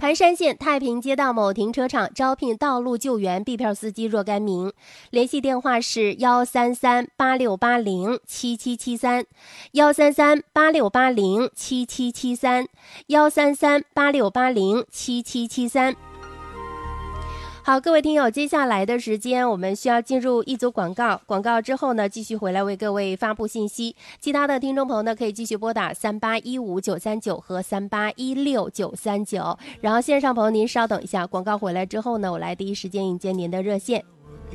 盘山县太平街道某停车场招聘道路救援 B 票司机若干名，联系电话是13386807773，13386807773，13386807773。好，各位听友，接下来的时间我们需要进入一组广告，广告之后呢，继续回来为各位发布信息。其他的听众朋友呢，可以继续拨打3815-939和3816-939。然后线上朋友您稍等一下，广告回来之后呢，我来第一时间迎接您的热线。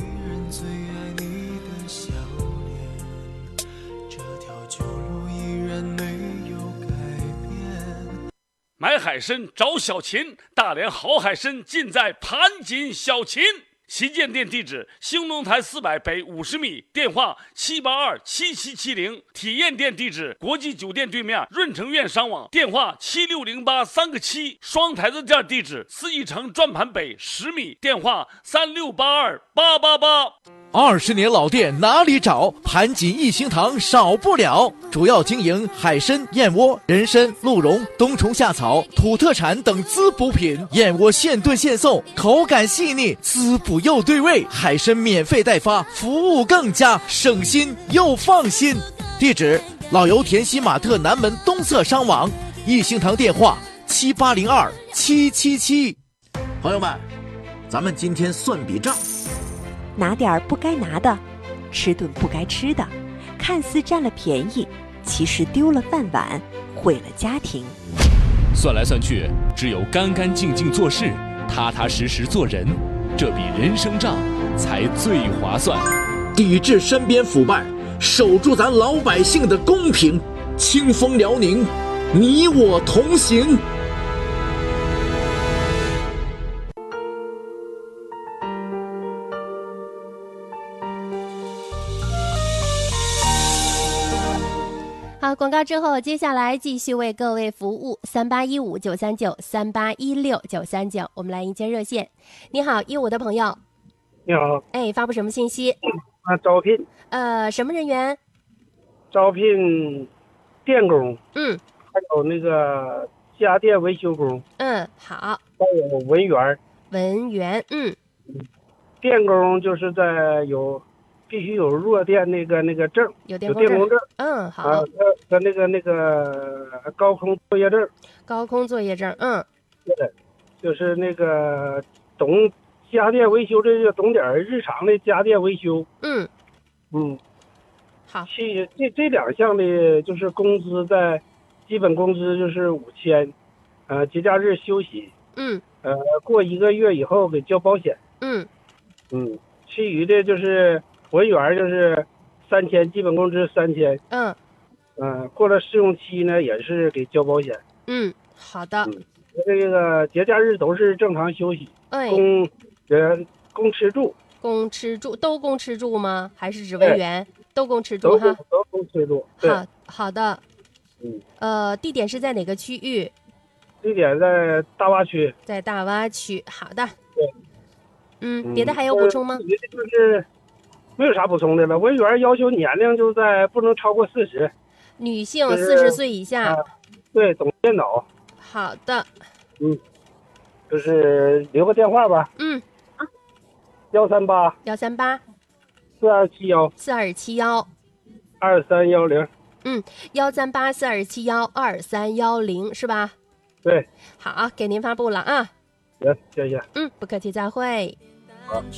买海参找小秦，大连好海参尽在盘锦小秦。旗舰店地址：兴隆台400北50米，电话7827770。体验店地址：国际酒店对面润城苑商网，电话76083个7。双台子店地址：四义城转盘北10米，电话36828888。 20年老店哪里找？盘锦一星堂少不了。主要经营海参、燕窝、人参、鹿茸、冬虫夏草、土特产等滋补品。燕窝现炖现送，口感细腻，滋补又对味。海参免费代发，服务更加省心又放心。地址：老油田西马特南门东侧商网。一星堂电话：7802-777。朋友们，咱们今天算笔账。 拿点不该拿的，吃顿不该吃的，看似占了便宜，其实丢了饭碗，毁了家庭。 算来算去，只有干干净净做事，踏踏实实做人，这笔人生账才最划算。 抵制身边腐败，守住咱老百姓的公平。清风辽宁，你我同行。 好，广告之后，接下来继续为各位服务3815-939，3816-939，我们来迎接热线。你好，15的朋友。 你好。 哎，发布什么信息？ 招聘。 什么人员？ 招聘电工。还有那个家电维修工。 好。 还有文员。电工就是必须有弱电那个证， 有电工证。 好。 和那个高空作业证。对，就是那个懂家电维修，这就懂点日常的家电维修。 好。 这两项的就是工资基本工资就是5000，节假日休息。过1个月以后给交保险。其余的就是文员就是3000，基本工资3000。过了试用期呢，也是给交保险。 好的。 这个节假日都是正常休息。供吃住。 都供吃住吗？还是指文员？都供吃住哈。 都供吃住。 好的。地点是在哪个区域？ 地点在大洼区。 在大洼区。好的。 对。 别的还有补充吗？ 就是没有啥补充的了。文员要求年龄就不能超过40， 女性40岁以下。 对，懂电脑。 好的。 就是留个电话吧。138 4271 2310。 13842712310是吧？ 对。 好，给您发布了啊。 行，谢谢。 不客气，再会。 好。